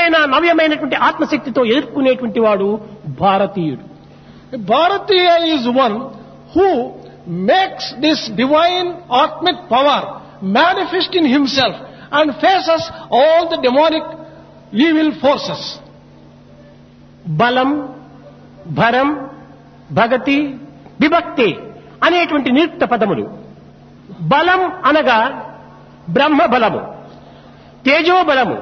ఏదైనా నవ్యమైనటువంటి ఆత్మశక్తితో ఎదుర్కొనేటువంటి వాడు భారతీయుడు. Bharatiya is one who makes this divine Atmic power manifest in himself and faces all the demonic evil forces. బలం, భరం, భగతి, విభక్తి అనేటువంటి నిరుక్త పదములు. బలం అనగా బ్రహ్మ బలము, తేజోబలము.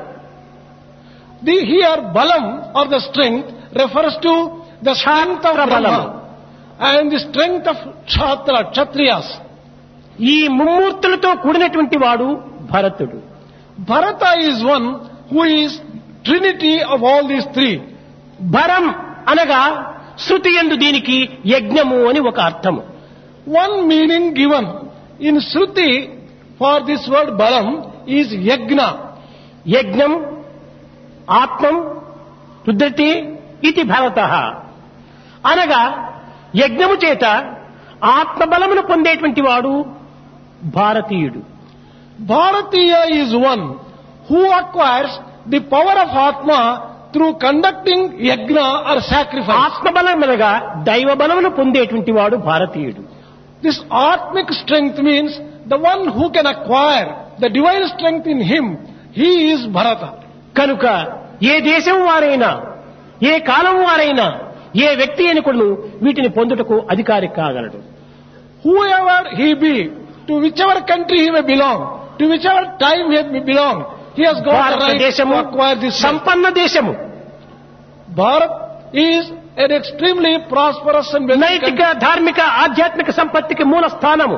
Here balam or the strength refers to the strength of Brahma and the strength of Kshatriyas. ఈ ముమ్మూర్తులతో కూడినటువంటి వాడు భరతుడు. Bharata is one who is trinity of all these three. భరం అనగా శృతి యందు దీనికి యజ్ఞము అని ఒక అర్థము. One meaning given in Shruti for this word balam is yajna. యజ్ఞం, ఆత్మం, రుద్రతి ఇది భరతః అనగా యజ్ఞము చేత ఆత్మబలమును పొందేటువంటి వాడు భారతీయుడు. Bharatiya is one who acquires the power of Atma through conducting yajna or sacrifice. ఆత్మబలం అనగా దైవ బలమును పొందేటువంటి వాడు భారతీయుడు. This Atmic strength means the one who can acquire the divine strength in him. He is Bharata. కనుక ఏ దేశం వారైనా, ఏ కాలం వారైనా, ఏ వ్యక్తి అయినా కూడా వీటిని పొందుటకు అధికారి కాగలడు. Whoever he be, to whichever country he may belong, to whichever time he may belong, he has got the right to భారతదేశము acquire this strength. సంపన్న దేశము, Bharat is an extremely prosperous and wealthy నైతిక, country. ధార్మిక, ఆధ్యాత్మిక సంపత్తికి మూల స్థానము.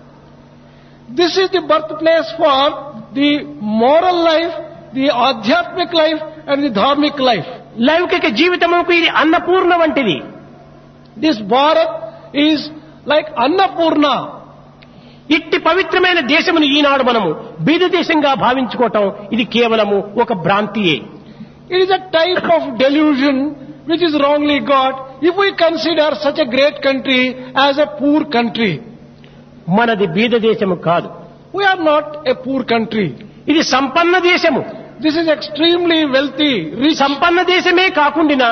This is the birthplace for the moral life, the adhyatmic life and the dharmic life. లౌకిక జీవితముకు ఇది అన్నపూర్ణ వంటిది. This Bharat is like Annapurna. ఇట్టి పవిత్రమైన దేశమును ఈనాడు మనము బీద దేశంగా భావించుకోవటం ఇది కేవలము ఒక భ్రాంతియే. It is a type of delusion which is wrongly got if we consider such a great country as a poor country. మనది బీద దేశము కాదు, We are not a poor country. ఇది సంపన్న దేశము. This is extremely wealthy, rich. సంపన్న దేశమే కాకుండా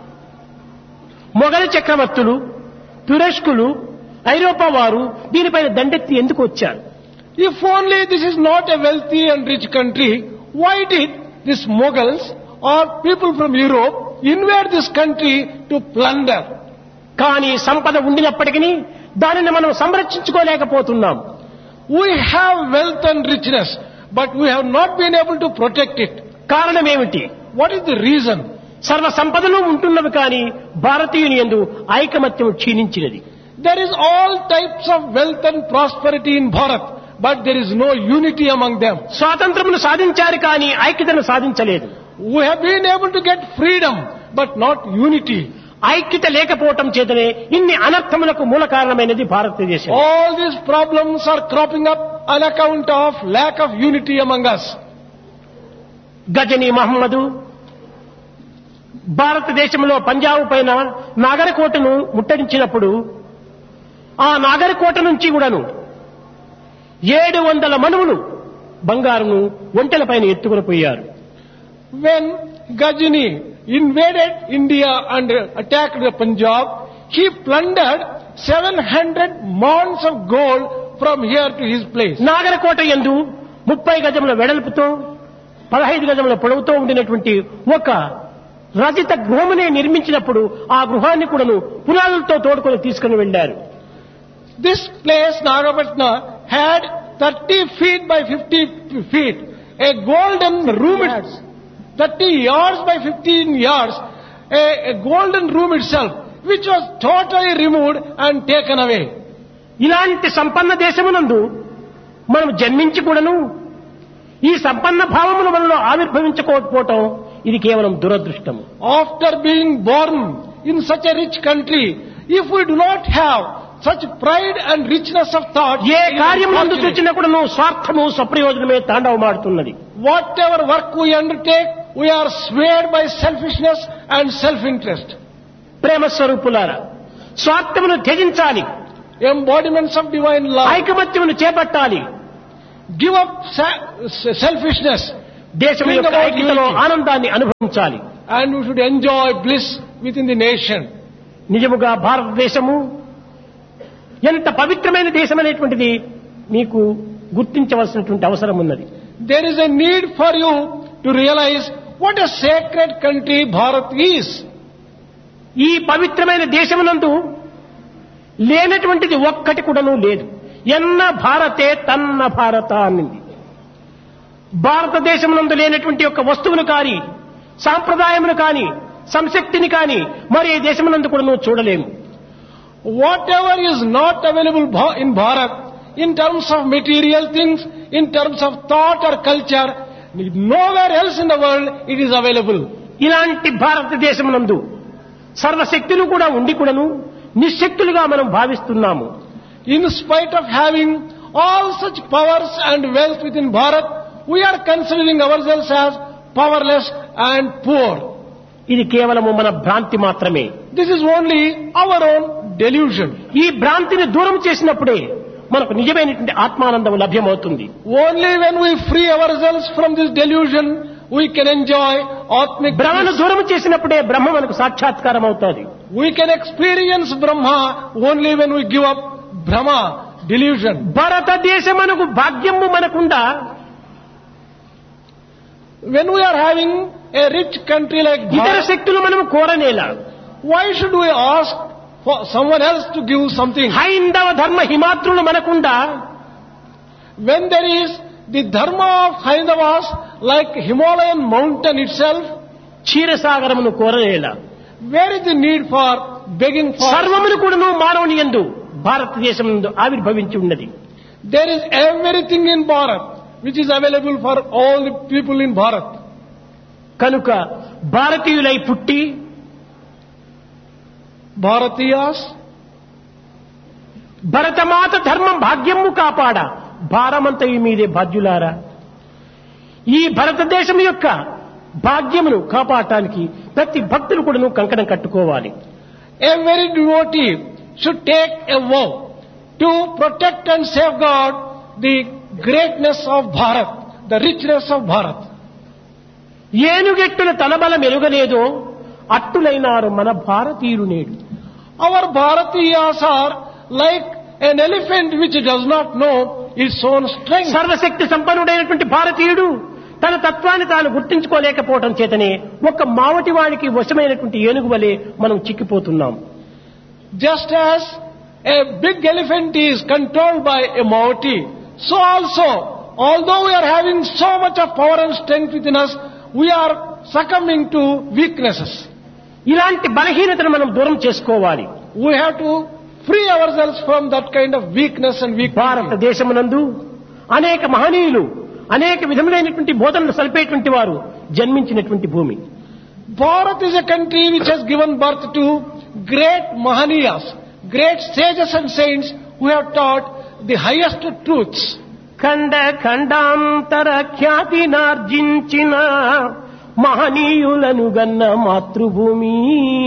మొఘల్ చక్రవర్తులు, తురస్కులు, ఐరోపా వారు దీనిపైన దండెత్తి ఎందుకు వచ్చారు? If only this is not a wealthy and rich country, why did these Mughals or people from Europe invade this country to plunder? కానీ సంపద ఉండినప్పటికీ దానిని మనం సంరక్షించుకోలేకపోతున్నాం. We have wealth and richness, but we have not been able to protect it. కారణం ఏమిటి? What is the reason? సర్వ సంపదలు ఉంటున్నవి కానీ భారతీయుని యందు ఐకమత్యం క్షీణించినది. There is all types of wealth and prosperity in Bharat, but there is no unity among them. స్వాతంత్రమును సాధించారు కానీ ఐక్యతను సాధించలేదు. We have been able to get freedom, but not unity. ఐక్యత లేకపోవటం చేతనే ఇన్ని అనర్థములకు మూల కారణమైనది భారతదేశం. All these problems are cropping up on account of lack of unity among us. Ghazni Muhammad భారతదేశంలో పంజాబ్ పైన నాగరకోటను ముట్టడించినప్పుడు ఆ నాగరకోట నుంచి కూడాను 700 మణువులు బంగారును ఒంటెలపైన ఎత్తుకుని పోయారు. When Gajini invaded India and attacked the Punjab, he plundered 700 mounds of gold from here to his place. నాగరకోట యందు 30 గజముల వెడల్పుతో 15 గజముల పొడవుతో ఉండినటువంటి ఒక రజిత గృహమునే నిర్మించినప్పుడు ఆ గృహాన్ని కూడాను పునాదులతో తోడుకొని తీసుకుని వెళ్లారు. This place, Nagapatna, had 30 feet by 50 feet, a golden room, 30 yards by 15 yards, a golden room itself, which was totally removed and taken away. ఇలాంటి సంపన్న దేశమునందు మనం జన్మించి కూడాను ఈ సంపన్న భావమును మనలో ఆవిర్భవించుకోకపోవటం ఇది కేవలం దురదృష్టము. After being born in such a rich country, if we do not have such pride and richness of thought, ఏ కార్యం ముందు చూచినా కూడాను స్వార్థము, స్వప్రయోజనమే తాండవమాడుతున్నది. whatever work we undertake, we are swayed by selfishness and self-interest. ప్రేమ స్వరూపులారా, స్వార్థమును త్యజించాలి, Embodiments of divine love. ఐకమత్యమును చేపట్టాలి. Give up selfishness. దేశం యొక్క ఐక్యతలో ఆనందాన్ని అనుభవించాలి. ఉంచాలి. and we should enjoy bliss within the nation. నిజముగా భారతదేశము ఎంత పవిత్రమైన దేశం అనేటువంటిది మీకు గుర్తించవలసినటువంటి అవసరం ఉన్నది. There is a need for you to realize what a sacred country Bharat is. ఈ పవిత్రమైన దేశమునందు లేనటువంటిది ఒక్కటి కూడాను లేదు. ఎన్న భారతే తన్న భారత అనింది. భారతదేశమునందు లేనటువంటి యొక్క వస్తువును కానీ, సాంప్రదాయమును కానీ, సంశక్తిని కానీ మరి ఏ దేశమునందు కూడాను చూడలేము. Whatever is not available in Bharat, in terms of material things, in terms of thought or culture, nowhere else in the world it is available. ఇలాంటి భారతదేశమునందు సర్వశక్తులు కూడా ఉండి కూడాను నిశ్శక్తులుగా మనం భావిస్తున్నాము. In spite of having all such powers and wealth within Bharat, we are considering ourselves as powerless and poor. ఇది కేవలము మన భ్రాంతి మాత్రమే. This is only our own delusion. ఈ భ్రాంతిని దూరం చేసినప్పుడే మనకు నిజమైనటువంటి ఆత్మానందం లభ్యమవుతుంది. Only when we free ourselves from this delusion, we can enjoy Atmic భ్రమను bliss. దూరం చేసినప్పుడే బ్రహ్మ మనకు సాక్షాత్కారం అవుతుంది. We can experience Brahma only when we give up Brahma delusion. భారతదేశమునకు భాగ్యము మనకుండా When we are having a rich country like ఇతర Bharat, శక్తులు మనం కోరనేలా. why should we ask for someone else to give something? హైందవ ధర్మ హిమాత్రులు మనకుండా When there is the dharma of Haindavas like Himalayan mountain itself, క్షీరసాగరమును కోరనేలా. where is the need for begging for? సర్వమును కూడాను మానవుని యందు భారతదేశం నందు ఆవిర్భవించి ఉన్నది. There is everything in Bharat which is available for all the people in Bharat. కనుక భారతీయులై పుట్టి Bharatiyas, భరతమాత ధర్మం భాగ్యము కాపాడ భారమంతయు మీదే బాధ్యులారా. ఈ భారతదేశం యొక్క భాగ్యమును కాపాడటానికి ప్రతి భక్తులు కూడాను కంకణం కట్టుకోవాలి. every devotee should take a vow to protect and safeguard the greatness of Bharat, the richness of Bharat. ఏనుగెట్టుల తన బలం ఎరుగలేదో అట్టులైనారు మన భారతీయులు నేడు. Our Bharatiyas are like an elephant which does not know its own strength. సర్వశక్తి సంపన్నుడైనటువంటి భారతీయుడు తన తత్వాన్ని తాను గుర్తించుకోలేకపోవడం చేతనే ఒక మావటి వాడికి వశమైనటువంటి ఏనుగు వలె మనం చిక్కిపోతున్నాం. Just as a big elephant is controlled by a Maoti, so also, although we are having so much of power and strength within us, we are succumbing to weaknesses. ఇలాంటి బలహీనతను మనం దూరం చేసుకోవాలి. We have to free ourselves from that kind of weakness and weakness. భారతదేశమునందు అనేక మహనీయులు అనేక విధములైనటువంటి బోధనలు సల్పేటువంటి వారు జన్మించినటువంటి భూమి. Bharat is a country which has given birth to great Mahaniyas, great sages and saints who have taught the highest truths. ఖండ ఖండాంతర ఖ్యాతినార్జించిన మహనీయులను గన్న మాతృభూమి.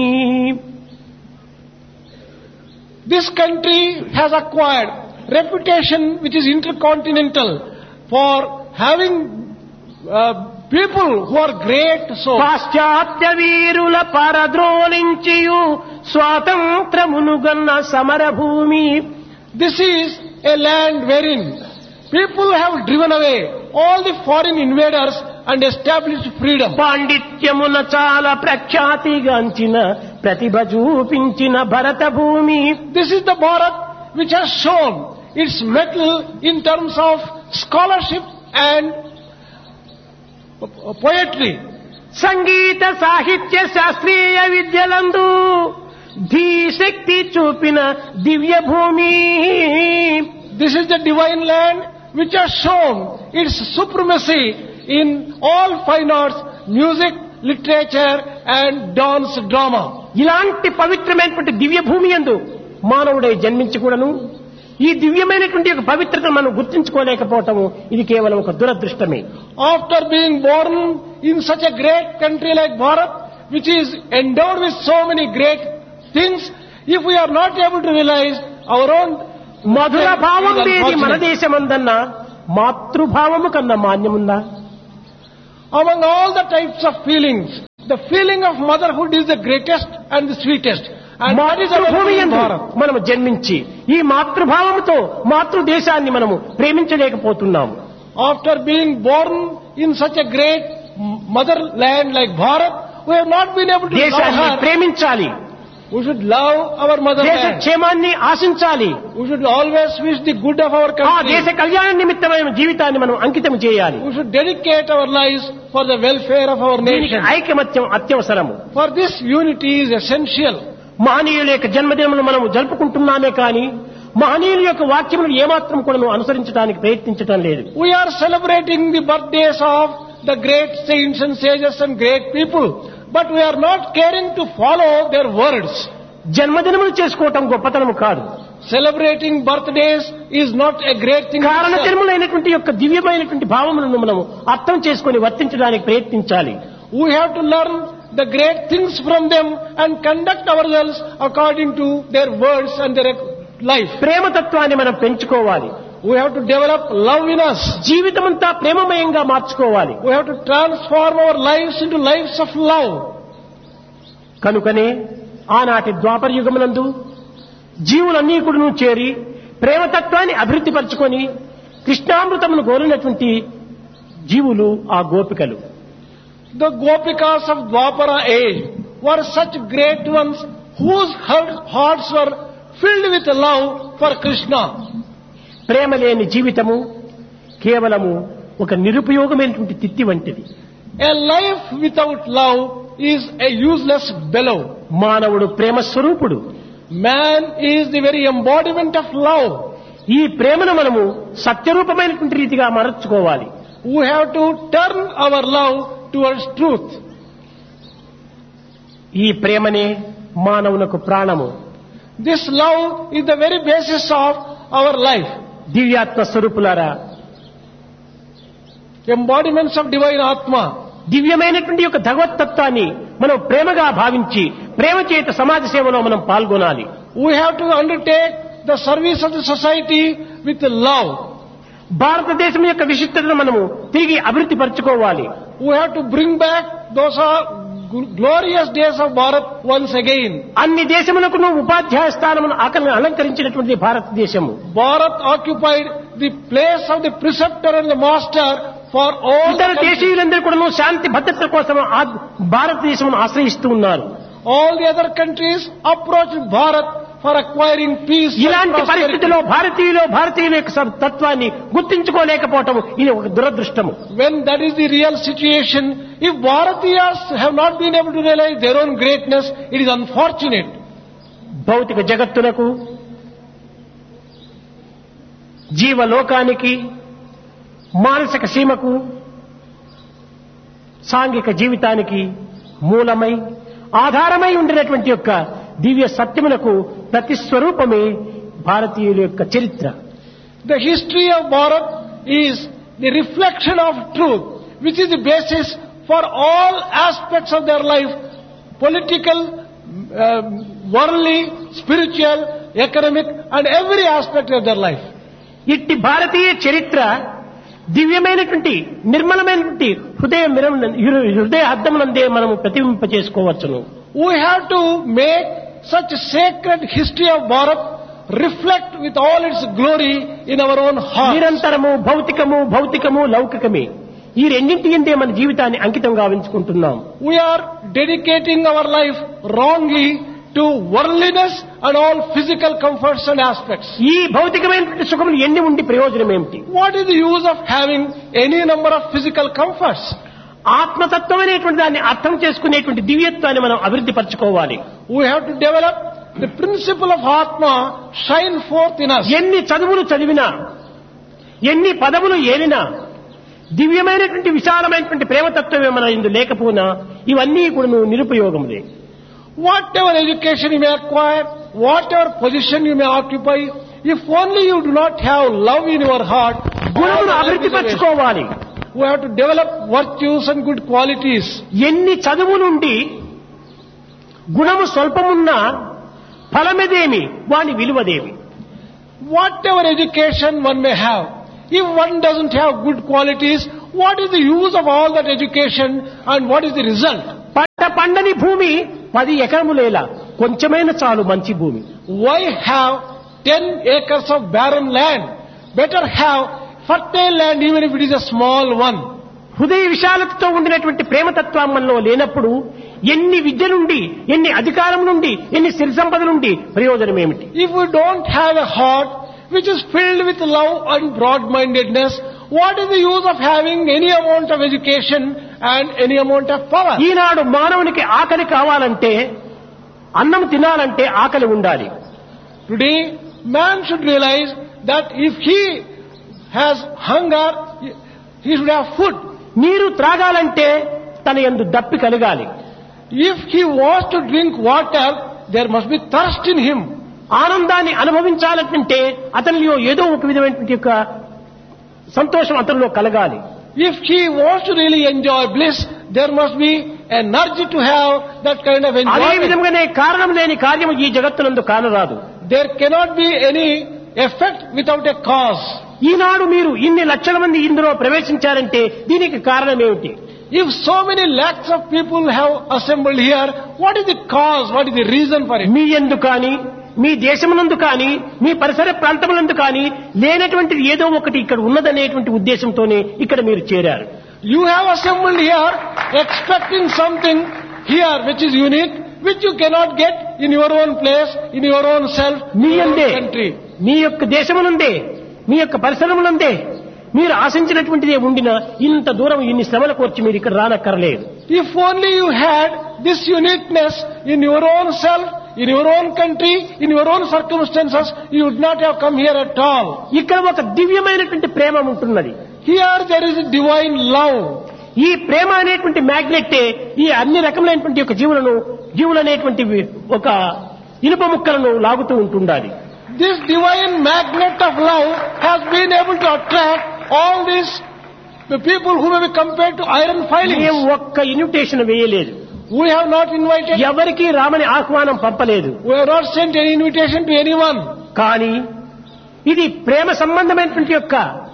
This country has acquired reputation which is intercontinental for having people who are great souls. పాశ్చాత్య వీరుల పరద్రోలించియు స్వాతంత్రమును గన్న సమరభూమి. This is a land wherein people have driven away all the foreign invaders and established freedom. పాండిత్యమున చాలా ప్రఖ్యాతిగాంచిన ప్రతిభ చూపించిన భరత భూమి. This is the Bharat which has shown its mettle in terms of scholarship and poetry. సంగీత సాహిత్య శాస్త్రీయ విద్యలందు ధీశక్తి చూపిన దివ్య భూమి. This is the divine land which has shown its supremacy in all fine arts, music, literature and dance drama. ఇలాంటి పవిత్రమైనటువంటి దివ్య భూమి యందు మానవుడై జన్మించి కూడాను ఈ దివ్యమైనటువంటి ఒక పవిత్రతను మనం గుర్తించుకోలేకపోవటము ఇది కేవలం ఒక దురదృష్టమే. After being born in such a great country like Bharat, which is endowed with so many great things, if we are not able to realize our own మధుర భావం లేని మన దేశమందన్న మాతృభావము కన్నా మాన్యముందా? Among all the types of feelings, the feeling of motherhood is the greatest and the sweetest. And that is మాతృభూమి available in యందు Bharat. మనము జన్మించి ఈ మాతృభావంతో మాతృదేశాన్ని మనము ప్రేమించలేకపోతున్నాము. After being born in such a great motherland like Bharat, we have not been able to love దేశాన్ని her. ప్రేమించాలి, We should love our దేశ motherland. క్షేమాన్ని ఆశించాలి, We should always wish the good of our ఆ country. దేశ కళ్యాణ నిమిత్తమైన జీవితాన్ని మనం అంకితం చేయాలి. We should dedicate our lives for the welfare of our దీనికి nation. ఐకమత్యం అత్యవసరము. For this, unity is essential. మహనీయుల యొక్క జన్మదినములు మనం జరుపుకుంటున్నామే కానీ మహనీయుల యొక్క వాక్యములు ఏమాత్రం కూడా అనుసరించడానికి ప్రయత్నించడం లేదు. We are celebrating the birthdays of the great saints and sages and great people, but we are not caring to follow their words. జన్మదినములు చేసుకోవటం గొప్పతనము కాదు. Celebrating birthdays is not a great thing. కారణ itself. జన్ములైనటువంటి యొక్క దివ్యమైనటువంటి భావములను మనము అర్థం చేసుకొని వర్తించడానికి ప్రయత్నించాలి. We have to learn the great things from them and conduct ourselves according to their words and their life. ప్రేమతత్వాన్ని మనం పెంచుకోవాలి. We have to develop love in us. జీవితమంతా ప్రేమమయంగా మార్చుకోవాలి. We have to transform our lives into lives of love. కనుకనే ఆనాటి ద్వాపర యుగమునందు జీవులన్నీ కూడా చేరి ప్రేమతత్వాన్ని అభివృద్ధి పరచుకొని కృష్ణామృతమును గోరినటువంటి జీవులు ఆ గోపికలు. The Gopikas of Dwapara age were such great ones whose hearts were filled with love for Krishna. ప్రేమ లేని జీవితము కేవలము ఒక నిరుపయోగమైనటువంటి తిత్తి వంటిది. A life without love is a useless bellow. మానవుడు ప్రేమ స్వరూపుడు. Man is the very embodiment of love. ఈ ప్రేమను మనము సత్యరూపమైనటువంటి రీతిగా మరచుకోవాలి. We have to turn our love towards truth. ఈ ప్రేమనే మానవునకు ప్రాణము. This love is the very basis of our life. దివ్యాత్మ స్వరూపులారా, Embodiments of divine Atma. దివ్యమైనటువంటి యొక్క భగవత్తత్వాన్ని మనం ప్రేమగా భావించి ప్రేమ చేత సమాజ సేవలో మనం పాల్గొనాలి. We have to undertake the service of the society with love. భారతదేశం యొక్క విశిష్టతను మనము తిరిగి అభివృద్ధి పరచుకోవాలి. We have to bring back those glorious days of Bharat once again. అన్ని దేశములకు ఉపాధ్యాయ స్థానమును అలంకరించినటువంటి భారతదేశము. Bharat occupied the place of the preceptor and the master for all ఇతర the countries. దేశీయులందరూ కూడా శాంతి భద్రతల కోసం భారతదేశమును ఆశ్రయిస్తూ ఉన్నారు. All the other countries approached Bharat for acquiring peace and ఇలాంటి prosperity. పరిస్థితిలో భారతీయుల యొక్క తత్వాన్ని గుర్తించుకోలేకపోవటం ఇది ఒక దురదృష్టము. When that is the real situation, if Bharatiyas have not been able to realize their own greatness, it is unfortunate. భౌతిక జగత్తునకు, జీవలోకానికి, మానసిక సీమకు, సాంఘిక జీవితానికి మూలమై ఆధారమై ఉండినటువంటి యొక్క దివ్య సత్యములకు ప్రతిస్వరూపమే భారతీయుల యొక్క చరిత్ర. The history of Bharat is the reflection of truth, which is the basis for all aspects of their life, political, worldly, spiritual, economic, and every aspect of their life. ఇట్టి భారతీయ చరిత్ర దివ్యమైనటువంటి నిర్మలమైనటువంటి హృదయ అద్దమునందే మనము ప్రతిబింబ చేసుకోవచ్చును. We have to make such sacred history of Bharat reflect with all its glory in our own heart. నిరంతరము భౌతికము లౌకికమే ఈ రెండింటి ఎందే మన జీవితాన్ని అంకితం గావించుకుంటున్నాం. We are dedicating our life wrongly to worldliness and all physical comforts and aspects. ఈ భౌతికమైనటువంటి సుఖములు ఎన్ని ఉండి ప్రయోజనం ఏమిటి? What is the use of having any number of physical comforts? ఆత్మతత్వం అనేటువంటి దాన్ని అర్థం చేసుకునేటువంటి దివ్యత్వాన్ని మనం అభివృద్ధి పరచుకోవాలి. We have to develop the principle of Atma shine forth in us. ఎన్ని చదువులు చదివినా, ఎన్ని పదవులు ఏలినా, దివ్యమైనటువంటి విశాలమైనటువంటి ప్రేమతత్వమే మన ఇందు లేకపోయినా ఇవన్నీ కూడా నిరుపయోగములే. Whatever education you may acquire, whatever position you may occupy, if only you do not have love in your heart, గుణమును అభివృద్ధి పరచుకోవాలి. we have to develop virtues and good qualities. ఎన్ని చదువులుండి గుణము స్వల్పమున్నా ఫలమేదేమి, వాని విలువదేమి? Whatever education one may have, if one doesn't have good qualities, What is the use of all that education and what is the result? పంట పండని భూమి 10 ఎకరములేలా కొంచెమైన చాలు మంచి భూమి. Why have 10 acres of barren land? Better have fertile land even if it is a small one. హృదయ విశాలతతో ఉండినటువంటి ప్రేమతత్వం మనలో లేనప్పుడు ఎన్ని విద్య నుండి, ఎన్ని అధికారం నుండి, ఎన్ని సిరి సంపద నుండి ప్రయోజనం ఏమిటి? If we don't have a heart which is filled with love and broad-mindedness, what is the use of having any amount of education and any amount of power? ఈనాడు మానవునికి ఆకలి కావాలంటే, అన్నం తినాలంటే ఆకలి ఉండాలి. Today, man should realize that if he has hunger, he should have food. నీరు త్రాగాలంటే తన యందు దప్పి కలగాలి. If he wants to drink water, there must be thirst in him. ఆనందాన్ని అనుభవించాలంటే అతనిలో ఏదో ఒక విధమైనటువంటి యొక్క సంతోషం అతనిలో కలగాలి. If he wants to really enjoy bliss, there must be energy to have that kind of అదే enjoyment. విధంగానే కారణం లేని కార్యము ఈ జగత్తునందు కానరాదు. There cannot be any effect without a cause. ఈనాడు మీరు ఇన్ని లక్షల మంది ఇందులో ప్రవేశించారంటే దీనికి కారణం ఏమిటి? If so many lakhs of people have assembled here, what is the cause? What is the reason for it? మీ యందు కానీ, మీ దేశమునందు కానీ, మీ పరిసర ప్రాంతములందు కానీ లేనటువంటిది ఏదో ఒకటి ఇక్కడ ఉన్నదనేటువంటి ఉద్దేశంతోనే ఇక్కడ మీరు చేరారు. You have assembled here expecting something here which is unique, which you cannot get in your own place, in your own self, me in your యందే, own country. మీ యొక్క దేశమునందే, మీ యొక్క పరిసరములందే మీరు ఆశించినటువంటిదే ఉండిన ఇంత దూరం ఇన్ని శ్రమల కోర్చి మీరు ఇక్కడ రానక్కర్లేదు. If only you had this uniqueness in your own self, in your own country, in your own circumstances, you would not have come here at all. ఇక్కడ ఒక దివ్యమైనటువంటి ప్రేమ ఉంటున్నది. Here there is a divine love. ఈ ప్రేమ అనేటువంటి మ్యాగ్నెట్టే ఈ అన్ని రకములైనటువంటి యొక్క జీవులనేటువంటి ఒక ఇనుప ముక్కలను లాగుతూ ఉంటుండాలి. This divine magnet of love has been able to attract all these people who may be compared to iron filings. మేము ఒక్క ఇన్విటేషన్ వేయలేదు. We have not invited, ఎవరికి రామని ఆహ్వానం పంపలేదు. we have not sent any invitation to anyone. కానీ ఇది ప్రేమ సంబంధమైనటువంటి యొక్క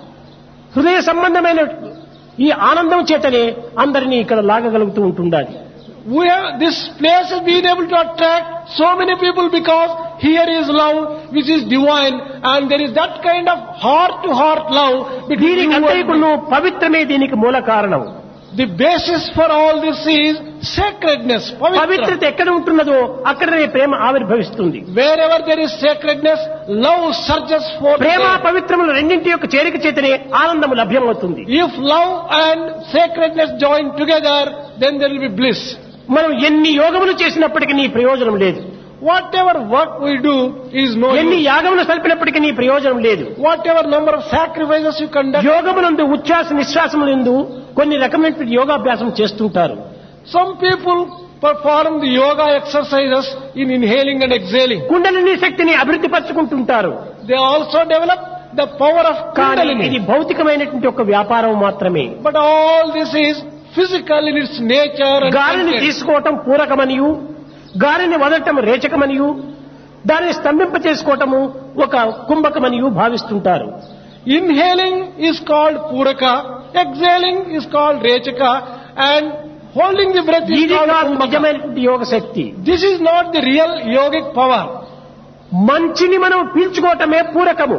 హృదయ సంబంధమైన ఈ ఆనందం చేతనే అందరినీ ఇక్కడ లాగగలుగుతూ ఉంటుండాలి. This place has been able to attract so many people because here is love which is divine, and there is that kind of heart-to-heart love between దీనికి you and అంతైకును పవిత్రమే దీనికి మూల కారణం. the basis for all this is sacredness. పవిత్రత ఎక్కడ ఉంటున్నదో అక్కడనే ప్రేమ ఆవిర్భవిస్తుంది. Wherever there is sacredness, love surges forth. Prema there. పవిత్రములు రెండింటి యొక్క చేరిక చేతనే ఆనందము లభ్యమవుతుంది. If love and sacredness join together, then there will be bliss. మనం ఎన్ని యోగములు చేసినప్పటికీ నీ ప్రయోజనం లేదు. Whatever work we do is no ఎన్ని use. యాగములు సల్పినప్పటికీ నీ ప్రయోజనం లేదు. Whatever number of sacrifices you conduct. యోగమునందు ఉచ్ఛ్వాస నిశ్వాసములందు కొన్ని రకమైన యోగాభ్యాసం చేస్తుంటారు. Some people perform the yoga exercises in inhaling and exhaling. Kundalini శక్తిని అభివృద్ధి పరుచుకుంటుంటారు. They also develop the power of కానీ ఇది Kundalini. భౌతికమైనటువంటి ఒక వ్యాపారం మాత్రమే. But all this is physical in its nature and గాలిని content. తీసుకోవటం పూరకమనియు, గాలిని వదలటం రేచకమనియు, దానిని స్తంభింప చేసుకోవటము ఒక కుంభకమనియు భావిస్తుంటారు. Inhaling is called Puraka, exhaling is called Rechaka, and holding the breath is ఇది called కాదు Kumbhaka. నిజమైనటువంటి యోగ శక్తి. This is not the real yogic power. మంచిని మనం పీల్చుకోవటమే పూరకము.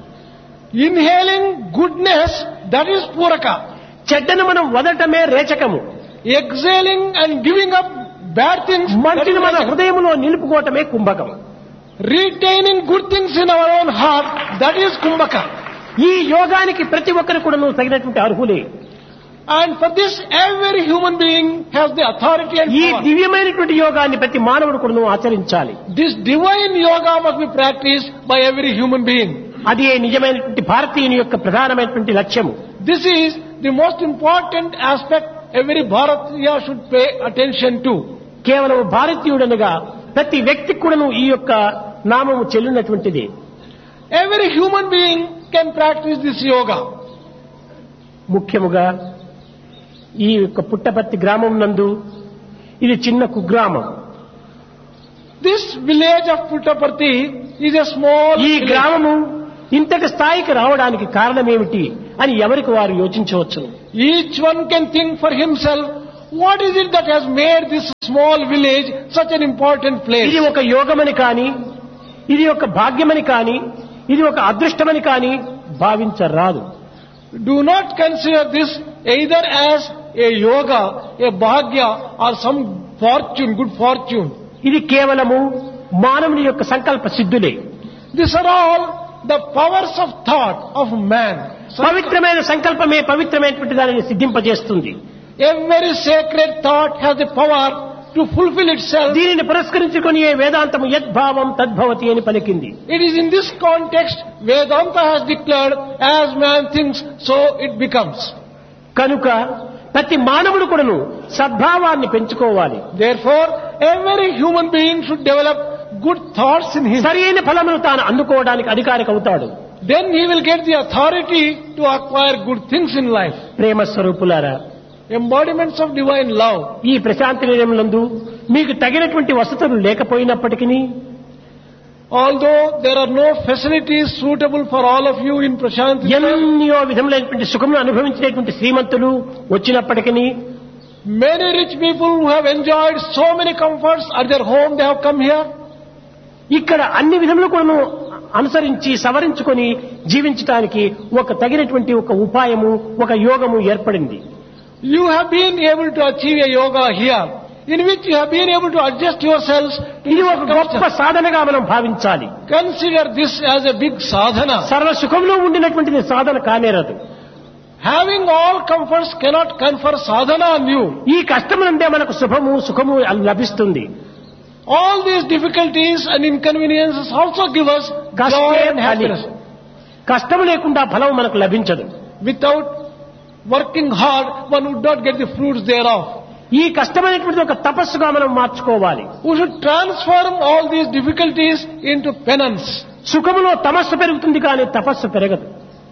Inhaling goodness, that is Puraka. చెడ్డను మనం వదలటమే రేచకము. Exhaling and giving up bad things, that is మంచిని మన Rechaka. హృదయములో నిలుపుకోవటమే కుంభకం. Retaining good things in our own heart, that is Kumbhaka. ఈ యోగానికి ప్రతి ఒక్కరు కూడా తగినటువంటి అర్హులే. And for this, every human being has the authority and ఈ power. దివ్యమైనటువంటి యోగాన్ని ప్రతి మానవుడు కూడా ఆచరించాలి. This divine yoga must be practiced by every human being. అది నిజమైనటువంటి భారతీయుని యొక్క ప్రధానమైనటువంటి లక్ష్యము. This is the most important aspect every Bharatiya should pay attention to. కేవలం భారతీయుడనగా ప్రతి వ్యక్తికి కూడాను ఈ యొక్క నామము చెల్లినటువంటిది. Every human being can practice this yoga. ముఖ్యముగా ఈ యొక్క పుట్టపర్తి గ్రామం నందు ఇది చిన్న కుగ్రామం. This village of Puttaparthi is a small ఈ village. గ్రామము ఇంతటి స్థాయికి రావడానికి కారణం ఏమిటి అని ఎవరికి వారు యోచించవచ్చు. Each one can think for himself, what is it that has made this small village such an important place? ఇది ఒక యోగమని కానీ, ఇది ఒక భాగ్యమని కానీ, ఇది ఒక అదృష్టమని కానీ భావించరాదు. Do not consider this either as a yoga, a bhagya or some fortune, good fortune. ఇది కేవలము మానవుని యొక్క సంకల్ప సిద్ధులే. These are all the powers of thought of man. పవిత్రమైన సంకల్పమే పవిత్రమైనటువంటి దానిని సిద్ధింపజేస్తుంది. Every sacred thought has the power to fulfill itself. దీనిని పురస్కరించుకొని వేదాంతము యద్భావం తద్భవతి అని పలికింది. It is in this context Vedanta has declared, as man thinks, so it becomes. కనుక ప్రతి మానవుడు కూడాను సద్భావాన్ని పెంచుకోవాలి. Therefore, every human being should develop good thoughts in him. సరైన ఫలమును తాను అందుకోవడానికి అధికారికి అవుతాడు. Then he will get the authority to acquire good things in life. ప్రేమ స్వరూపులారా, Embodiments of divine love. ఈ ప్రశాంతి నిలయంనందు మీకు తగినటువంటి వసతులు లేకపోయినప్పటికీ, Although there are no facilities suitable for all of you in Prashanti, ఎన్నో విధములైనటువంటి సుఖమును అనుభవించినటువంటి శ్రీమంతులు వచ్చినప్పటికీ, many rich people who have enjoyed so many comforts at their home, they have come here. ఇక్కడ అన్ని విధములు కూడాను అనుసరించి సవరించుకొని జీవించడానికి ఒక తగినటువంటి ఒక ఉపాయము, ఒక యోగము ఏర్పడింది. You have been able to achieve a yoga here, in which you have been able to adjust yourselves to ఇది the ఒక గొప్ప circumstances. సాధనగా మనం భావించాలి. Consider this as a big sadhana. సర్వ సుఖంలో ఉండినటువంటిది సాధన కానేరదు. Having all comforts cannot confer sadhana on you. ఈ కష్టమునందే మనకు శుభము సుఖము లభిస్తుంది. All these difficulties and inconveniences also give us joy కష్టమే and ఫలి. happiness. కష్టము లేకుండా ఫలం మనకు లభించదు. Without working hard, one would not get the fruits thereof. ఈ కష్టమైనటువంటి ఒక తపస్సుగా మనం మార్చుకోవాలి. We should transform all these difficulties into penance. సుఖములో తమస్సు పెరుగుతుంది కానీ తపస్సు పెరగదు.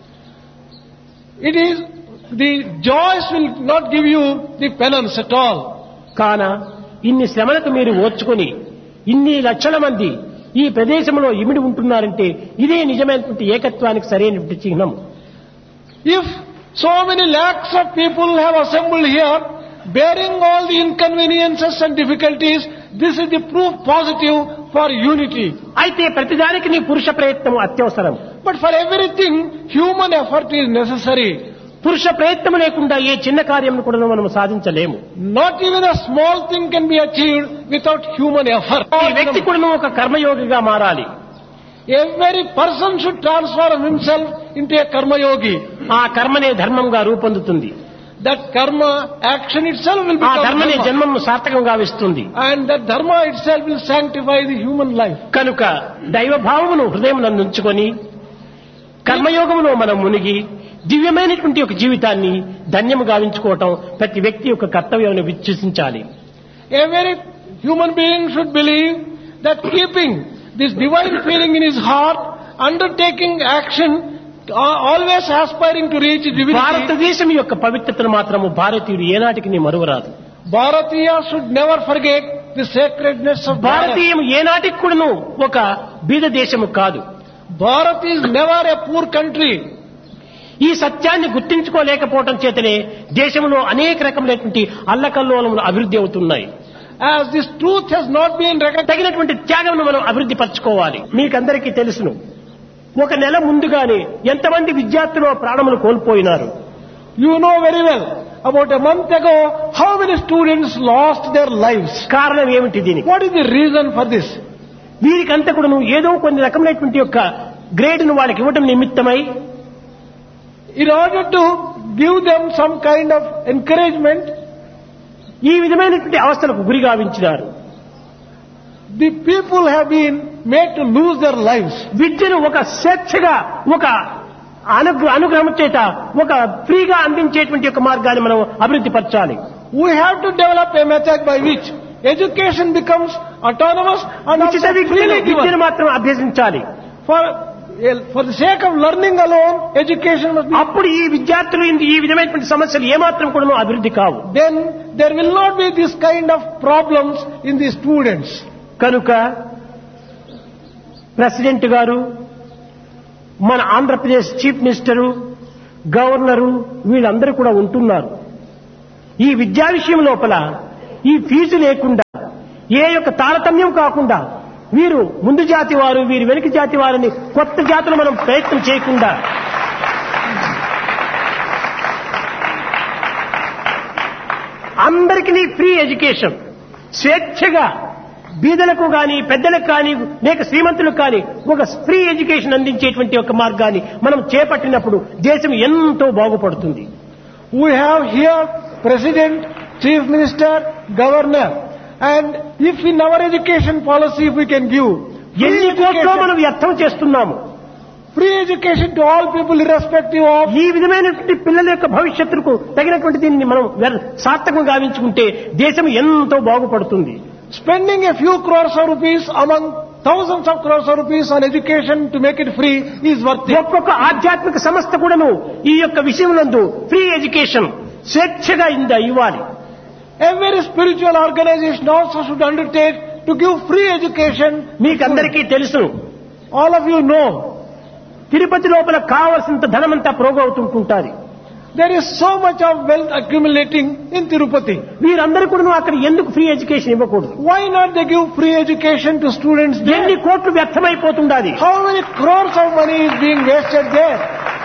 It is the joys will not give you the penance at all. కాన ఇన్ని శ్రమలకు మీరు ఓర్చుకొని ఇన్ని లక్షల మంది ఈ ప్రదేశంలో ఇమిడి ఉంటున్నారంటే ఇదే నిజమైనటువంటి ఏకత్వానికి సరైనటువంటి చిహ్నం. If so many lakhs of people have assembled here, bearing all the inconveniences and difficulties, this is the proof positive for unity. అయితే ప్రతిదానికి నీ పురుష ప్రయత్నం అత్యవసరం. But for everything, human effort is necessary. పురుష ప్రయత్నం లేకుండా ఏ చిన్న కార్యం కూడా మనం సాధించలేము. Not even a small thing can be achieved without human effort. ఈ వ్యక్తి కూడా ఒక కర్మయోగిగా మారాలి. Every person should transform himself into a karma yogi. ఆ కర్మనే ధర్మంగా రూపొందుతుంది. That karma action itself will ఆ become ధర్మనే dharma. జన్మము సార్థకంగా ఇస్తుంది. And that dharma itself will sanctify the human life. కనుక దైవభావమును హృదయమునందు ఉంచుకొని కర్మయోగములో మనం మునిగి దివ్యమైనటువంటి ఒక జీవితాన్ని ధన్యము గావించుకోవటం ప్రతి వ్యక్తి యొక్క కర్తవ్యం విశ్వసించాలి. Every human being should believe that keeping this divine feeling in his heart, undertaking action, always aspiring to reach divinity. భారతదేశం యొక్క పవిత్రతను మాత్రము భారతీయుడు ఏనాటికి మరువరాదు. Bharatiya should never forget the sacredness of Bharat. భారతీయం ఏనాటికి కూడాను ఒక బీద దేశము కాదు. Bharat is never a poor country. ఈ సత్యాన్ని గుర్తించుకోలేకపోవటం చేతనే దేశంలో అనేక రకములైనటువంటి అల్లకల్లోలములు అభివృద్ధి అవుతున్నాయి. As this truth has not been recognized, తగినటువంటి త్యాగమును మనం అభివృద్ధి పరచుకోవాలి. మీకందరికీ తెలుసును, ఒక నెల ముందుగానే ఎంతమంది విద్యార్థులు ప్రాణములు కోల్పోయినారు. you know very well, about a month ago, how many students lost their lives. కారణం ఏమిటి దీనికి? What is the reason for this? వీరికంతా కూడా ఏదో కొన్ని రకమైనటువంటి యొక్క గ్రేడ్ను వాళ్ళకి ఇవ్వడం నిమిత్తమై In order to give them some kind of encouragement, ఈ విధమైనటువంటి అవస్థలకు గురి గావించినారు. the people have been made to lose their lives. విద్యను ఒక స్వేచ్ఛగా ఒక అనుగ్రహం చేత ఒక ఫ్రీగా అందించేటువంటి ఒక మార్గాన్ని మనం అభివృద్ధి పరచాలి. We have to develop a method by which education becomes autonomous and ఉచిత also freely విద్యను given. మాత్రం అభ్యసించాలి. For the sake of learning alone, education must be. అప్పుడు ఈ విద్యార్థులు ఈ విధమైనటువంటి సమస్యలు ఏమాత్రం కూడా అభివృద్ధి కావు. Then there will not be this kind of problems in the students. కనుక ప్రెసిడెంట్ గారు, మన ఆంధ్రప్రదేశ్ చీఫ్ మినిస్టరు, గవర్నరు వీళ్ళందరూ కూడా ఉంటున్నారు. ఈ విద్యా విషయం లోపల ఈ ఫీజు లేకుండా ఏ యొక్క తారతమ్యం కాకుండా వీరు ముందు జాతి వారు వీరు వెనుక జాతి వారిని కొత్త జాతులు మనం ప్రయత్నం చేయకుండా అందరికీ ఫ్రీ ఎడ్యుకేషన్ స్వేచ్ఛగా బీదలకు కానీ పెద్దలకు కానీ లేక శ్రీమంతులకు కానీ ఒక ఫ్రీ ఎడ్యుకేషన్ అందించేటువంటి ఒక మార్గాన్ని మనం చేపట్టినప్పుడు దేశం ఎంతో బాగుపడుతుంది. We have here President, Chief Minister, Governor, and if in our education policy if we can give ఎన్ని కోట్లో మనం వ్యర్థం చేస్తున్నాము. free education to all people irrespective of ఈ విధమైనటువంటి పిల్లల యొక్క భవిష్యత్తుకు తగినటువంటి దీన్ని మనం సార్థకంగా గావించుకుంటే దేశం ఎంతో బాగుపడుతుంది. spending a few crores of rupees among thousands of crores of rupees on education to make it free is worth it. ఒక్కొక్క ఆధ్యాత్మిక సంస్థ కూడాను ఈ యొక్క విషయమునందు ఫ్రీ ఎడ్యుకేషన్ స్వేచ్ఛగా ఇవ్వాలి. Every spiritual organization also should undertake to give free education. మీకందరికీ తెలుసు, all of you know, Tirupati లోపల కావలసినంత ధనమంతా ప్రోగవుతుంటుంది. there is so much of wealth accumulating in Tirupati. వీరందరూ కూడా అక్కడ ఎందుకు ఫ్రీ ఎడ్యుకేషన్ ఇవ్వకూడదు? Why not they give free education to students there? ఎన్ని కోట్లు వ్యర్థమైపోతుండాలి. How many crores of money is being wasted there?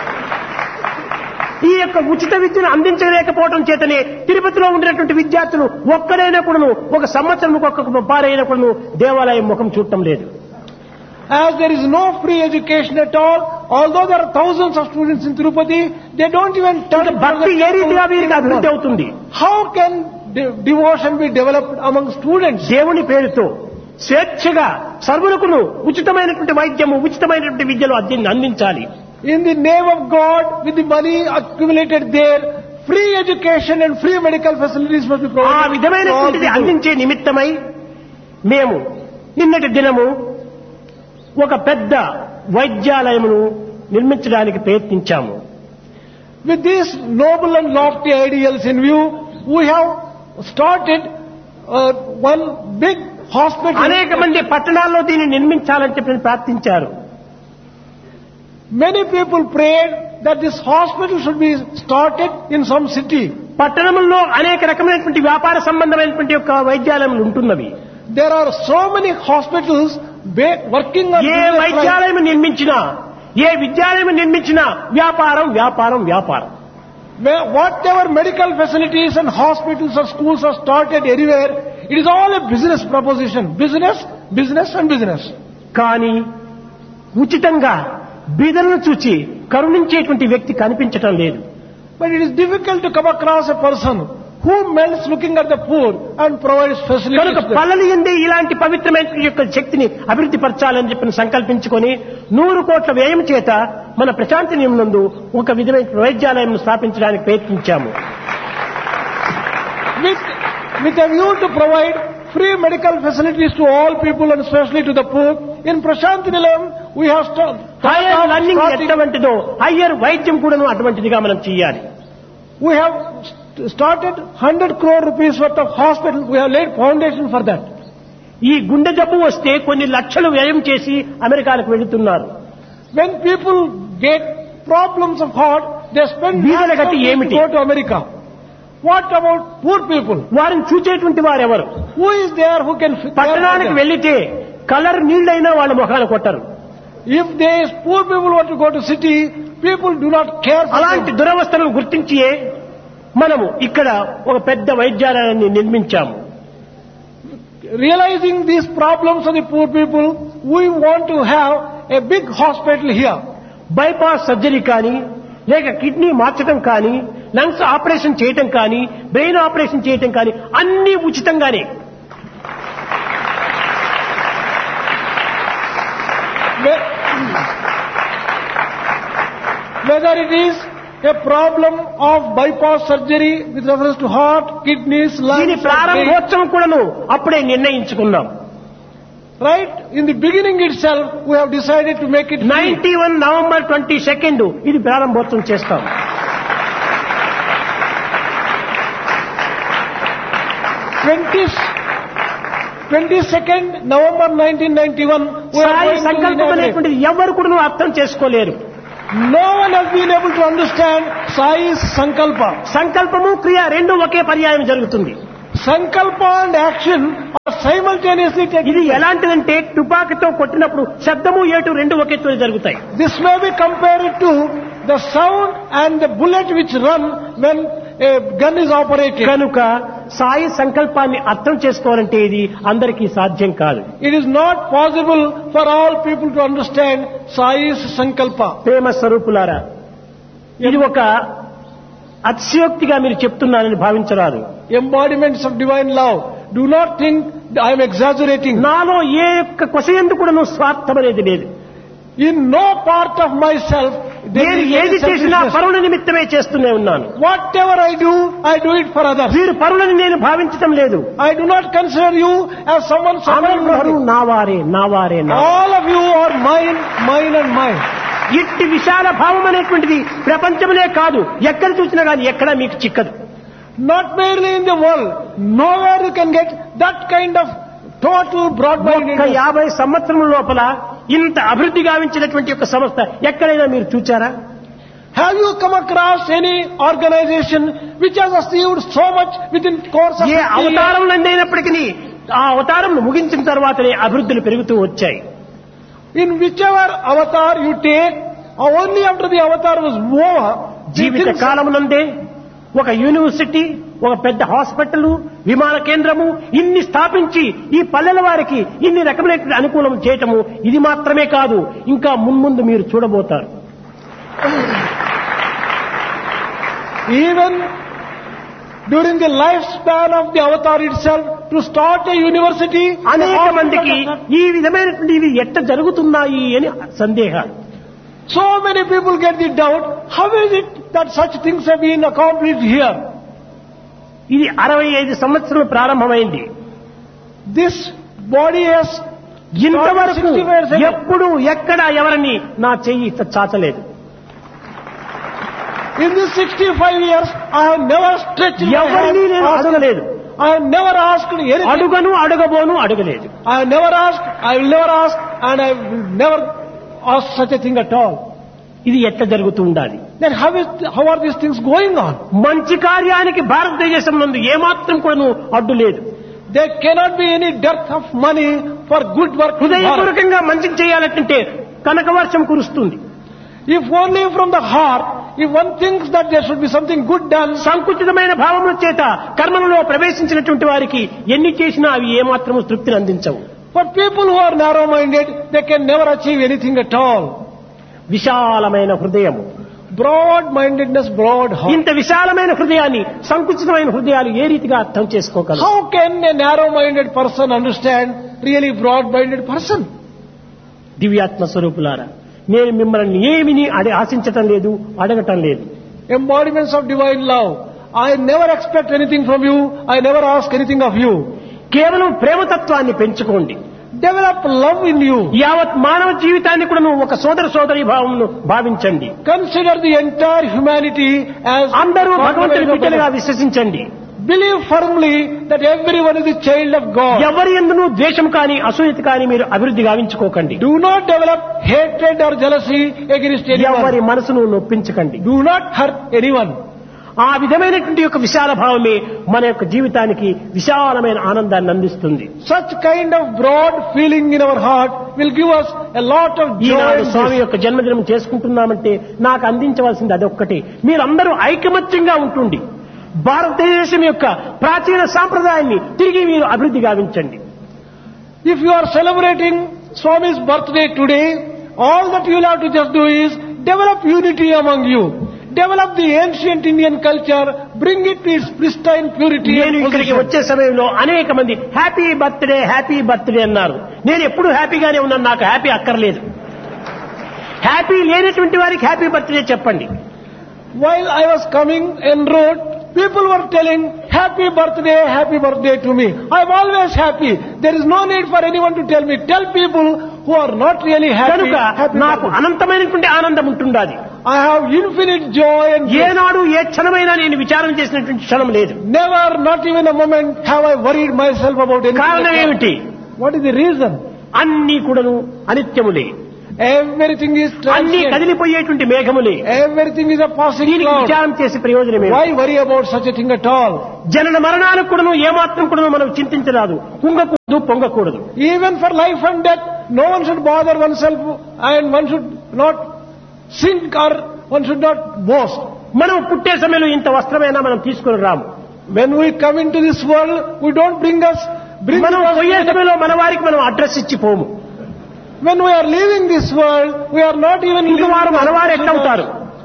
ఈ యొక్క ఉచిత విద్యను అందించలేకపోవడం చేతనే తిరుపతిలో ఉండినటువంటి విద్యార్థులు ఒక్కడైనా కూడాను ఒక సంవత్సరం ఒక్కొక్క పారైనా కూడాను దేవాలయం ముఖం చూడటం లేదు. As there is no free education at all, although there are thousands of students in Tirupati, they don't even turn. భక్తి ఏ రీతిగా వీరికి అభివృద్ధి అవుతుంది? How can devotion be developed among students? దేవుని పేరుతో స్వేచ్ఛగా సర్వులకును ఉచితమైనటువంటి వైద్యము ఉచితమైనటువంటి విద్యలు అందించాలి. In the name of God, with the money accumulated there, free education and free medical facilities must be provided. ఆ విధమైనటువంటిది అందించే నిమిత్తమై మేము నిన్నటి దినము ఒక పెద్ద వైద్యాలయమును నిర్మించడానికి ప్రయత్నించాము. With these noble and lofty ideals in view, we have started one big hospital. అనేక మంది పట్టణాల్లో దీన్ని నిర్మించాలని చెప్పి ప్రార్థించారు. Many people prayed that this hospital should be started in some city. పట్టణంలో అనేక రకమైనటువంటి వ్యాపార సంబంధమైనటువంటి యొక్క వైద్యాలయాలు ఉంటున్నవి. There are so many hospitals working on ఏ వైద్యాలయం నిర్మించినా ఏ విద్యాలయం నిర్మించినా వ్యాపారం వ్యాపారం వ్యాపారం. Whatever medical facilities and hospitals or schools are started anywhere, it is all a business proposition. Business, business and business. కానీ ఉచితంగా బీదలను చూచి కరుణించేటువంటి వ్యక్తి కనిపించటం లేదు. But it is difficult to come across a person who melts looking at the poor and provides facilities. కనుక పల్లెలు ఎందే ఇలాంటి పవిత్రమైన యొక్క శక్తిని అభివృద్ధి పరచాలని చెప్పి సంకల్పించుకొని 100 కోట్ల వ్యయం చేత మన ప్రశాంతి నియమనందు ఒక విధమైన వైద్యాలయం స్థాపించడానికి ప్రయత్నించాము. With a view to provide free medical facilities to all people and especially to the poor, in Prashanti Nilayam we have hire learning ఎటువంటిదో హైయర్ వైద్యం కూడాను అటువంటిదిగా మనం చేయాలి. We have started 100 crore rupees worth of hospital. We have laid foundation for that. ఈ గుండె జబ్బు వస్తే కొన్ని లక్షలు వ్యయం చేసి అమెరికాలకు వెళుతున్నారు. When people get problems of heart, they spend వీళ్ళ గతి to ఏమిటి? go to America. What about poor people? వారిని చూచేటువంటి వారెవరు? Who is there who can fix పట్టణానికి వెళ్లితే కలర్ నీళ్ళైనా వాళ్ళ ముఖాలు కొట్టరు. If these poor people want to go to city, people do not care for అలాంటి them. దురవస్థలను గుర్తించియే మనము ఇక్కడ ఒక పెద్ద వైద్యాలయాన్ని నిర్మించాము. Realizing these problems of the poor people, we want to have a big hospital here. Bypass surgery కానీ లేక kidney మార్చడం కానీ lungs operation చేయటం కానీ బ్రెయిన్ ఆపరేషన్ చేయటం కానీ అన్ని ఉచితంగానే. Whether it is a problem of bypass surgery with reference to heart, kidneys, దీని lungs, ప్రారంభోత్సవం కూడాను అప్పుడే నిర్ణయించుకున్నాం. right? In the beginning itself, we have decided to make it free. 91 November 22 ఇది ప్రారంభోత్సవం చేస్తాం. 22nd November 1991, we are Sai going to సంకల్పం inaugurate. అనేటువంటిది ఎవరు కూడా అర్థం చేసుకోలేరు. No one has been able to understand Sai's Sankalpa. సంకల్పము క్రియ రెండు ఒకే పర్యాయం జరుగుతుంది. Sankalpa and action are simultaneously taking ఇది place. ఎలాంటిదంటే తుపాకీతో కొట్టినప్పుడు శబ్దము ఏటు రెండు ఒకేతో జరుగుతాయి. This may be compared to the sound and the bullet which run when a gun is operated. కనుక సాయి సంకల్పాన్ని అర్థం చేసుకోవాలంటే ఇది అందరికీ సాధ్యం కాదు. It is not possible for all people to understand Sai's Sankalpa. ప్రేమ స్వరూపులారా, ఇది ఒక అతిశయోక్తిగా మీరు చెప్తున్నారని భావించరాదు. Embodiments of divine love. Do not think I am exaggerating. నాలో ఏ యొక్క కొసయందు కూడా స్వార్థం అనేది లేదు. In no part of myself there నేను is ఏది any చేసినా selfishness. పరుల నిమిత్తమే చేస్తూనే ఉన్నాను. Whatever I do it for others. వీరు పరులని నేను భావించటం లేదు. I do not consider you as someone separate from అందరూ me. నావారే నావారే నా. All of you are mine, mine and mine. ఇట్టి విశాల భావం అనేటువంటిది ప్రపంచంలో కాదు, ఎక్కడ చూసినా కానీ ఎక్కడా మీకు చిక్కదు. Not merely in the world. Nowhere you can get that kind of total ఒక్క broad-mindedness. 50 సంవత్సరముల లోపల ఇంత అభివృద్ధి గావించినటువంటి ఒక సంస్థ ఎక్కడైనా మీరు చూచారా? Have you come across any organization which has achieved so much within course of A 50 years? అవతారం అయినప్పటికీ ఆ అవతారం ముగించిన తర్వాతనే అభివృద్ధులు పెరుగుతూ వచ్చాయి. In whichever avatar you take, only after the avatar was over, Jeevitha things- కాలమునందే ఒక యూనివర్సిటీ, ఒక పెద్ద హాస్పిటల్, విమాన కేంద్రము ఇన్ని స్థాపించి ఈ పల్లెల వారికి ఇన్ని రకమైన అనుకూలం చేయటము ఇది మాత్రమే కాదు, ఇంకా మున్ముందు మీరు చూడబోతారు. even during the lifespan of the avatar itself, to start a university, అనేక మందికి ఈ విధమైనటువంటి ఇవి ఎట్ట జరుగుతున్నాయి అని సందేహాలు. so many people get the doubt, how is it that such things have been accomplished here? ఇది 65 సంవత్సరాలు ప్రారంభమైంది. This body has ఇంతవరకు 60 years ago. ఎప్పుడు ఎక్కడ ఎవరిని నా చెయ్యి ఇట్ట చాచలేదు. In these 65 years, I have never stretched my ఎవరిని నేను hand. అడగలేదు, I have never asked anything. అడుగను అడగబోను అడగలేదు. I have never asked, I will never ask, and I will never ask such a thing at all. ఇది ఎట్లా జరుగుతూ ఉండాలి? Then how are these things going on? మంచి కార్యానికి భారతదేశం నందు ఏమాత్రం కూడా అడ్డు లేదు. There cannot be any dearth of money for good work. in Bharat. హృదయపూర్వకంగా మంచి చేయాలంటే కనక వర్షం కురుస్తుంది. If only from the heart, if one thinks that there should be something good done, సంకుచితమైన భావముల చేత కర్మలలో ప్రవేశించినటువంటి వారికి ఎన్ని చేసినా అవి ఏమాత్రము తృప్తిని అందించవు. for people who are narrow-minded, they can never achieve anything at all. విశాలమైన హృదయము, Broad-mindedness, broad heart. ఇంత విశాలమైన హృదయాన్ని సంకుచితమైన హృదయాలు ఏ రీతిగా అర్థం చేసుకోగలవు? How can a narrow-minded person understand really broad-minded person? దివ్యాత్మ స్వరూపులారా, నేను మిమ్మల్ని ఏమిని ఆశించటం లేదు, అడగటం లేదు. Embodiments of divine love. I never expect anything from you. I never ask anything of you. కేవలం ప్రేమతత్వాన్ని పెంచుకోండి. Develop love in you. యావత్ మానవ జీవితాన్ని కూడా ఒక సోదర సోదరి భావమును భావించండి. Consider the entire humanity as అందరూ భగవంతుని బిడ్డలుగా విశ్వసించండి. Believe firmly that everyone is a child of God. ఎవరి యందును ద్వేషం కానీ అసూయత కానీ మీరు అభివృద్ధి గావించుకోకండి. Do not develop hatred or jealousy against anyone. ఎవరి మనసును నొప్పించకండి. Do not hurt anyone. ఆ విధమైనటువంటి యొక్క విశాల భావమే మన యొక్క జీవితానికి విశాలమైన ఆనందాన్ని అందిస్తుంది. Such kind of broad feeling in our heart will give us a lot of joy. Eenadu and Swamy bliss. యొక్క జన్మదినం చేసుకుంటున్నామంటే నాకు అందించవలసింది అదొక్కటే. మీరందరూ ఐకమత్యంగా ఉంటుండి భారతదేశం యొక్క ప్రాచీన సాంప్రదాయాన్ని తిరిగి మీరు అభివృద్ధి గావించండి. If you are celebrating Swami's birthday today, all that you will have to just do is develop unity among you. Develop the ancient Indian culture, bring it to its pristine purity. నేను and ఇక్కడికి position. వచ్చే సమయంలో అనేక మంది happy birthday అన్నారు. నేను ఎప్పుడు హ్యాపీగానే ఉన్నాను, నాకు హ్యాపీ అక్కర్లేదు. హ్యాపీ లేనటువంటి వారికి హ్యాపీ బర్త్డే చెప్పండి. While I was coming en route, people were telling, happy birthday to me. I am always happy. There is no need for anyone to tell me. Tell people who are not really happy, కనుక happy నాకు birthday. అనంతమైనటువంటి ఆనందం ఉంటుండాలి. I have infinite joy and bliss. ఏనాడు ఏ క్షణమైనా నేను విచారం చేసినటువంటి క్షణం లేదు. Never, not even a moment, have I worried myself about anything. కారణం ఏమిటి? What is the reason? అన్ని కూడాను అనిత్యములే. Everything is అన్ని transient. కదిలిపోయేటువంటి మేఘములే. Everything is a passing దీనికి cloud. విచారం చేసి ప్రయోజనమే. Why worry about such a thing at all? జనన మరణాలకు కూడాను ఏమాత్రం కూడాను మనం చింతించరాదు, కుంగకూడదు, పొంగకూడదు. Even for life and death, no one should bother oneself and one should not sink or one should not boast. మనం పుట్టే సమయంలో ఇంత వస్త్రమైనా మనం తీసుకుని రాము. When we come into this world, we don't bring మనం పోయే us. సమయంలో మన వారికి మనం అడ్రస్ ఇచ్చి పోము. When we are leaving this world, we are not even ఇంక వారు మనవారు ఎట్లవుతారు?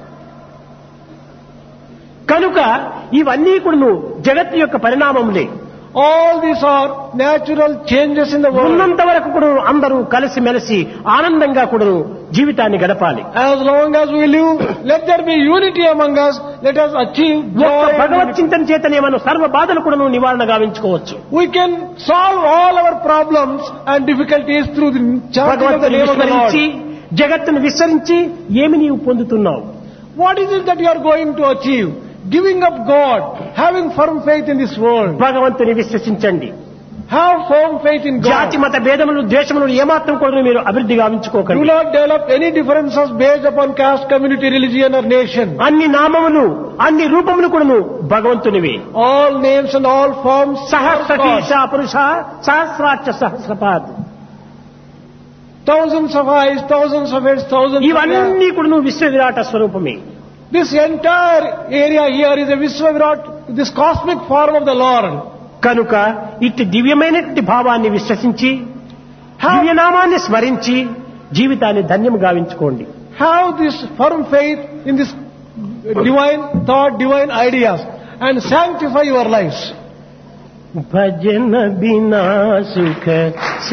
కనుక ఇవన్నీ కూడా జగత్తు యొక్క పరిణామములే. All these are natural changes in the world. ఉన్నంత వరకు కూడా అందరూ కలిసిమెలిసి ఆనందంగా కూడా జీవితాన్ని గడపాలి. As long as we live, let there be unity among us. Let us achieve ఒక్క joy. భగవత్ చింతన చేతనే మనం సర్వ బాధలు కూడా నివారణ గావించుకోవచ్చు. We can solve all our problems and difficulties through the chanting of the భగవంతుని name of the Lord. విస్మరించి జగత్తును విస్తరించి ఏమి నీవు పొందుతున్నావు? What is it that you are going to achieve? Giving up God, having firm faith in this world. భగవంతుని విశ్వసించండి. Have firm faith in జాతి God. మత భేదములు ద్వేషములు ఏమాత్రం కూడా మీరు అభివృద్ధి Do గావించుకోకండి. not develop any differences based upon caste, community, religion or nation. అన్ని నామములు అన్ని రూపములు కూడా భగవంతునివి. All names and all forms are సహస్రశీర్ష God. పురుష సహస్రాక్ష సహస్రపాద్. Thousands of eyes, thousands of heads, thousands of hands. ఇవన్నీ కూడా విశ్వ విరాట స్వరూపమే. This entire area here is a Vishwavirat, this cosmic form of the Lord. కనుక ఇట్టి దివ్యమైనటువంటి భావాన్ని విశ్వసించి దివ్యనామాన్ని స్మరించి జీవితాన్ని ధన్యం గావించుకోండి. Have this firm faith in this divine thought, divine ideas, and sanctify your lives. భజన బినా సుఖ